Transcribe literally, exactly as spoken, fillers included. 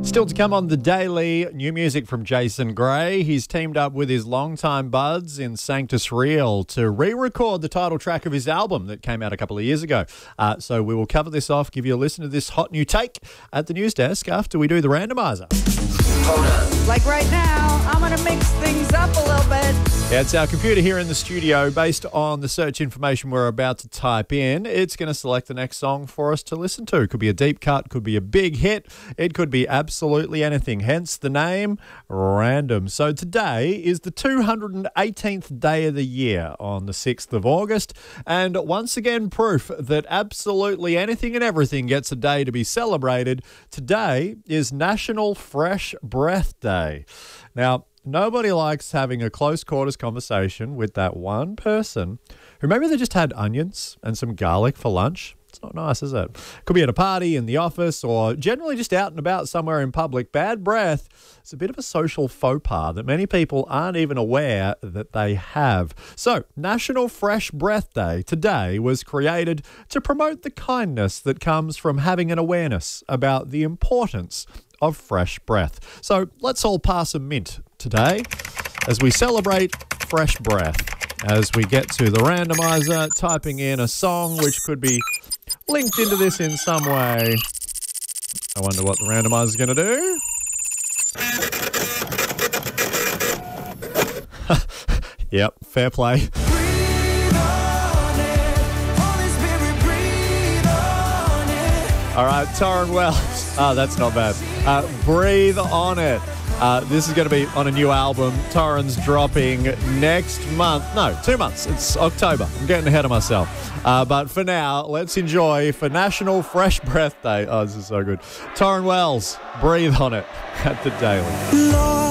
Still to come on The Daily, new music from Jason Gray. He's teamed up with his longtime buds in Sanctus Real to re-record the title track of his album that came out a couple of years ago. Uh, so we will cover this off, give you a listen to this hot new take at the news desk after we do the randomizer. Hold on. Like right now, I'm going to mix things up a little bit. Yeah, it's our computer here in the studio. Based on the search information we're about to type in, it's going to select the next song for us to listen to. Could be a deep cut, could be a big hit. It could be absolutely anything, hence the name Random. So today is the two hundred eighteenth day of the year on the sixth of August. And once again, proof that absolutely anything and everything gets a day to be celebrated. Today is National Fresh Breath Day. Now, nobody likes having a close quarters conversation with that one person who maybe they just had onions and some garlic for lunch. It's not nice, is it? Could be at a party, in the office, or generally just out and about somewhere in public. Bad breath is a bit of a social faux pas that many people aren't even aware that they have. So, National Fresh Breath Day today was created to promote the kindness that comes from having an awareness about the importance of fresh breath. So let's all pass a mint today as we celebrate fresh breath. As we get to the randomizer, typing in a song which could be linked into this in some way. I wonder what the randomizer is going to do. Yep, fair play. All right, Torrin Wells. Ah, that's not bad. Uh, breathe on it. Uh, this is going to be on a new album. Torrin's dropping next month. No, two months. It's October. I'm getting ahead of myself. Uh, but for now, let's enjoy for National Fresh Breath Day. Oh, this is so good. Torrin Wells, breathe on it at The Daily.